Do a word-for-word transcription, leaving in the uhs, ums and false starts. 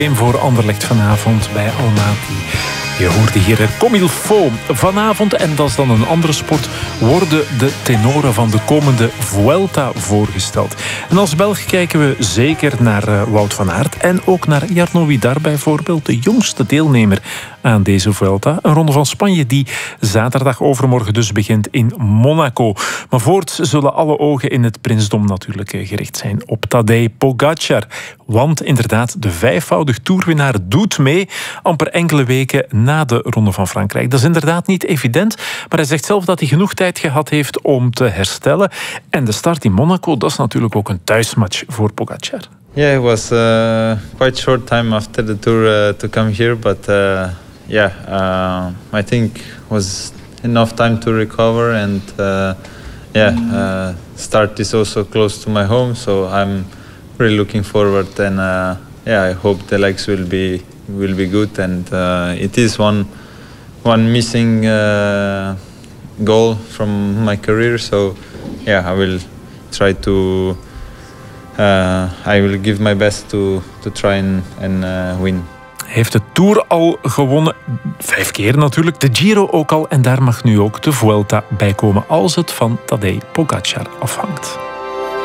Voor Anderlecht vanavond bij Almaty. Je hoorde hier Comme il faut. Vanavond, en dat is dan een andere sport, worden de tenoren van de komende Vuelta voorgesteld. En als Belg kijken we zeker naar uh, Wout van Aert en ook naar Jarno Widar bijvoorbeeld, de jongste deelnemer aan deze Vuelta. Een ronde van Spanje die zaterdag overmorgen dus begint in Monaco. Maar voorts zullen alle ogen in het prinsdom natuurlijk gericht zijn op Tadej Pogačar. Want inderdaad, de vijfvoudig toerwinnaar doet mee amper enkele weken na de Ronde van Frankrijk. Dat is inderdaad niet evident, maar hij zegt zelf dat hij genoeg tijd gehad heeft om te herstellen. En de start in Monaco, dat is natuurlijk ook een thuismatch voor Pogačar. Yeah, it was uh, quite short time after the tour uh, to come here, but uh, yeah, uh, I think was enough time to recover, and uh, yeah, uh, start is also close to my home, so I'm really looking forward, and uh, yeah, I hope the legs will be will be good, and uh, it is one one missing uh, goal from my career, so yeah, I will try to uh, I will give my best to to try and, and uh, win. Hij heeft de Tour al gewonnen, vijf keer natuurlijk, de Giro ook al, en daar mag nu ook de Vuelta bij komen als het van Tadej Pogačar afhangt.